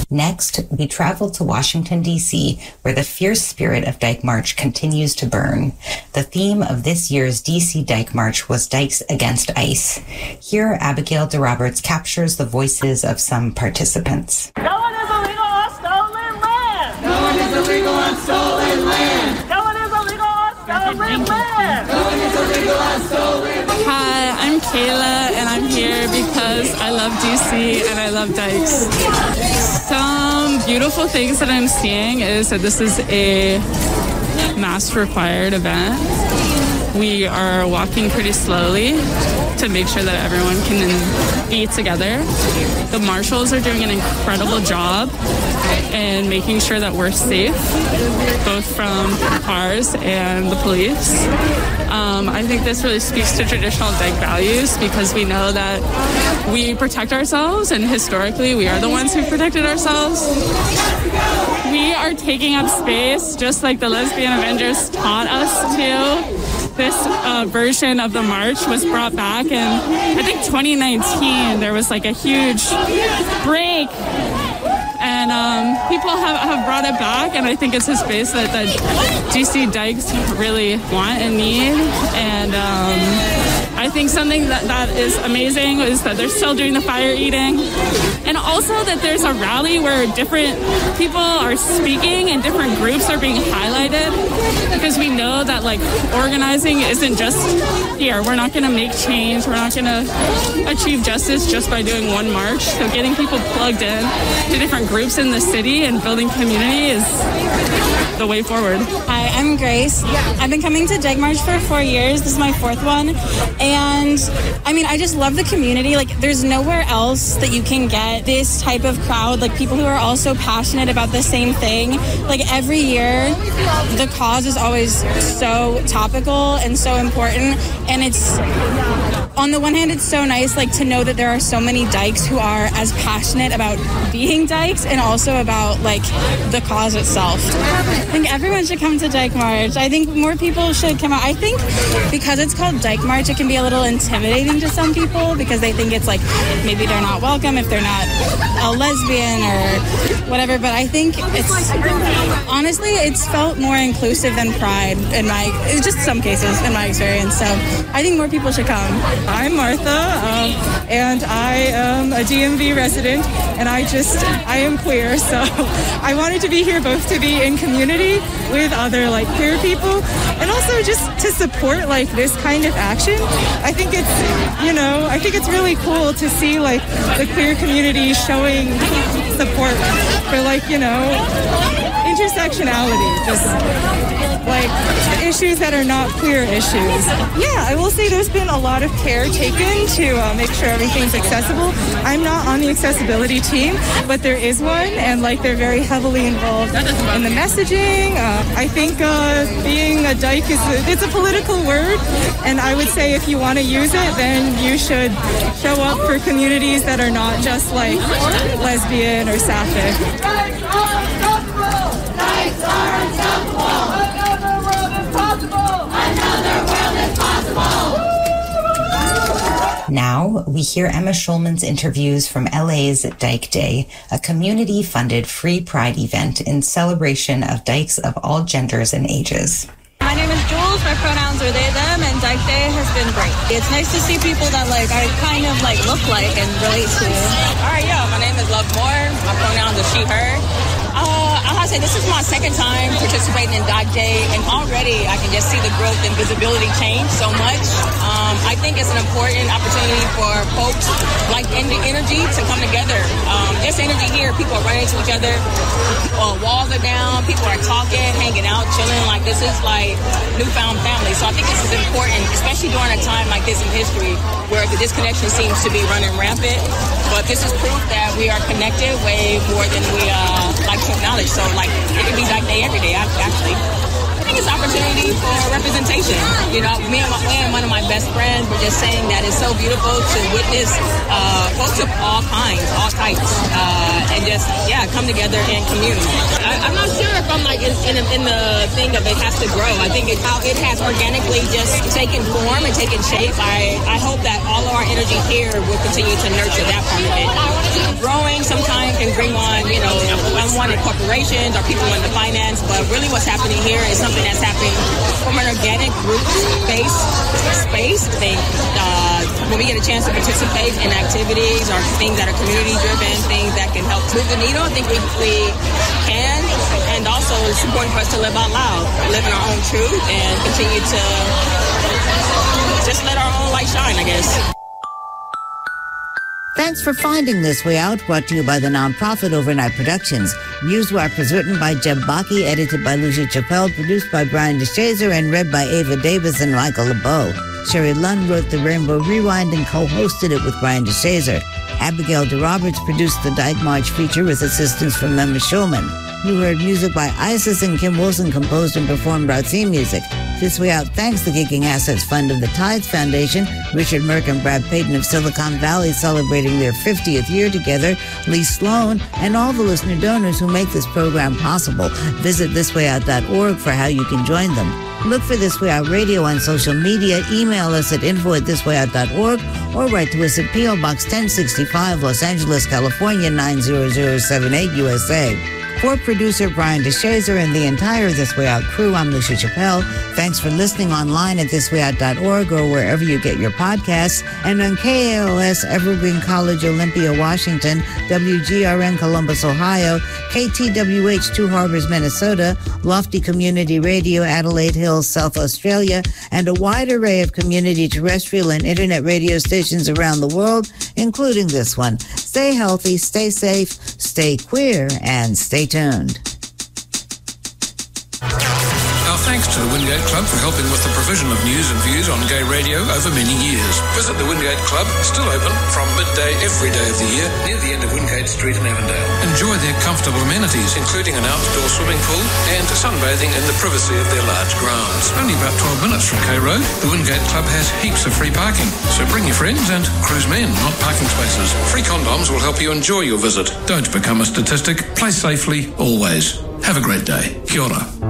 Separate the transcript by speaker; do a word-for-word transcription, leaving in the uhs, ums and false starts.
Speaker 1: Next, we travel to Washington, D C, where the fierce spirit of Dyke March continues to burn. The theme of this year's D C Dyke March was Dykes Against ICE. Here, Abigail DeRoberts captures the voices of some participants.
Speaker 2: No one is illegal on stolen land!
Speaker 3: No one is illegal on stolen land!
Speaker 2: No one is illegal on stolen land!
Speaker 3: No one is illegal on stolen land!
Speaker 4: Hi, I'm Kayla, and I'm here because I love D C and I love Dykes. Some beautiful things that I'm seeing is that this is a mask-required event. We are walking pretty slowly to make sure that everyone can be together. The marshals are doing an incredible job in making sure that we're safe, both from cars and the police. Um, I think this really speaks to traditional Dyke values because we know that we protect ourselves, and historically we are the ones who protected ourselves. We are taking up space just like the Lesbian Avengers taught us to. This uh, version of the march was brought back in, I think, twenty nineteen. There was like a huge break, and um, people have, have brought it back, and I think it's a space that, that D C Dykes really want and need. And um, I think something that, that is amazing is that they're still doing the fire eating, and also that there's a rally where different people are speaking and different groups are being highlighted, because we know that like organizing isn't just here. We're not going to make change. We're not going to achieve justice just by doing one march. So getting people plugged in to different groups in the city and building community is the way forward.
Speaker 5: Hi, I'm Grace. I've been coming to Dyke March for four years. This is my fourth one. And I mean, I just love the community. Like, there's nowhere else that you can get this type of crowd, like people who are all so passionate about the same thing. Like, every year, the cause is always so topical and so important. And it's, on the one hand, it's so nice, like, to know that there are so many Dykes who are as passionate about being Dykes and also about, like, the cause itself. I think everyone should come to Dyke March. I think more people should come out. I think because it's called Dyke March, it can be a little intimidating to some people because they think it's like maybe they're not welcome if they're not a lesbian or whatever. But I think it's, honestly, it's felt more inclusive than Pride in my, it's just some cases in my experience. So I think more people should come.
Speaker 6: I'm Martha, um, and I am a D M V resident, and I just, I am queer, so I wanted to be here both to be in community with other like queer people and also just to support like this kind of action. I think it's, you know, I think it's really cool to see like the queer community showing support for like, you know, intersectionality, just like issues that are not queer issues. Yeah, I will say there's been a lot of care taken to uh, make sure everything's accessible. I'm not on the accessibility team, but there is one, and like they're very heavily involved in the messaging. Uh, I think uh, being a dyke is a, it's a political word, and I would say if you want to use it, then you should show up for communities that are not just like lesbian or sapphic.
Speaker 3: Dykes are unstoppable! Dykes are unstoppable! Another world is possible! Another world is possible!
Speaker 1: Now, we hear Emma Schulman's interviews from L A's Dyke Day, a community-funded free Pride event in celebration of Dykes of all genders and ages.
Speaker 7: My name is Jules, my pronouns are they, them, and Dyke Day has been great. It's nice to see people that like I kind of like look like and relate to.
Speaker 8: All right, yeah, my name is Love Moore, my pronouns are she, her. Uh, I have to say, this is my second time participating in Dyke Day, and already I can just see the growth and visibility change so much. Um, I think it's an important opportunity for folks like Energy to come together. Um, this energy here, people are running to each other, uh, walls are down, people are talking, hanging out, chilling. Like, this is like newfound family. So I think this is important, especially during a time like this in history where the disconnection seems to be running rampant. But this is proof that we are connected way more than we uh, like to acknowledge. So, like, it could be Dyke Day every day, actually. think it's opportunity for representation. You know, me and, my, me and one of my best friends were just saying that it's so beautiful to witness uh, folks of all kinds, all types, uh, and just, yeah, come together and commune. I, I'm not sure if I'm like in, in, in the thing of it has to grow. I think it's how it has organically just taken form and taken shape. I, I hope that all of our energy here will continue to nurture that part of it. Growing sometimes can bring on, you know, unwanted corporations or people in the finance, but really what's happening here is something that's happening from an organic roots-based space. I think uh, when we get a chance to participate in activities or things that are community-driven, things that can help move the needle, I think we, we can. And also, it's important for us to live out loud, live in our own truth, and continue to just let our own light shine, I guess.
Speaker 9: Thanks for finding This Way Out, brought to you by the nonprofit Overnight Productions. Newswrap was written by Jeb Bakke, edited by Lucia Chappelle, produced by Brian DeShazer, and read by Ava Davis and Michael LeBeau. Sherry Lund wrote The Rainbow Rewind and co-hosted it with Brian DeShazer. Abigail DeRoberts produced the Dyke March feature with assistance from Emma Schulman. You heard music by Isis, and Kim Wilson composed and performed our theme music. This Way Out thanks the Geeking Assets Fund of the Tides Foundation, Richard Merck and Brad Payton of Silicon Valley celebrating their fiftieth year together, Lee Sloan, and all the listener donors who make this program possible. Visit this way out dot org for how you can join them. Look for This Way Out Radio on social media, email us at info at this way out dot org, or write to us at P O Box ten sixty-five, Los Angeles, California, nine zero zero seven eight, U S A. For producer Brian DeShazer and the entire This Way Out crew, I'm Lucia Chappelle. Thanks for listening online at this way out dot org or wherever you get your podcasts, and on K A O S Evergreen College, Olympia, Washington, W G R N Columbus, Ohio, K T W H Two Harbors, Minnesota, Lofty Community Radio, Adelaide Hills, South Australia, and a wide array of community terrestrial and internet radio stations around the world, including this one. Stay healthy, stay safe, stay queer, and stay tuned.
Speaker 10: Our thanks to the Wingate Club for helping with the provision of news and views on gay radio over many years. Visit the Wingate Club, still open from midday every day of the year, near the end of Wingate Street in Avondale. Enjoy their comfortable amenities, including an outdoor swimming pool and sunbathing in the privacy of their large grounds. Only about twelve minutes from K Road, the Wingate Club has heaps of free parking. So bring your friends and cruise men, not parking spaces. Free condoms will help you enjoy your visit. Don't become a statistic. Play safely, always. Have a great day. Kia ora.